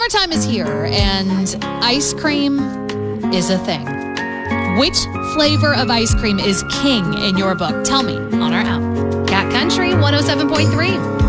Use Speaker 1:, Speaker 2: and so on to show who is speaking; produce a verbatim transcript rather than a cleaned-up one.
Speaker 1: Summertime is here, and ice cream is a thing. Which flavor of ice cream is king in your book? Tell me on our app. Cat Country one oh seven point three.